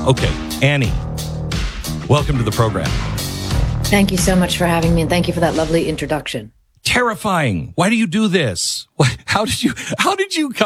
Okay, Annie, welcome to the program. Thank you so much for having me, and thank you for that lovely introduction. Terrifying. Why do you do this? How did you come